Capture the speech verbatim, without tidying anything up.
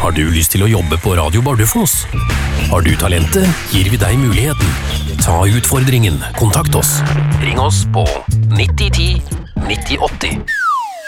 Har du lyst til å jobbe på Radio Bardufoss? Har du talentet, gir vi deg muligheten. Ta utfordringen, kontakt oss. Ring oss på nitti ti nitti åtti.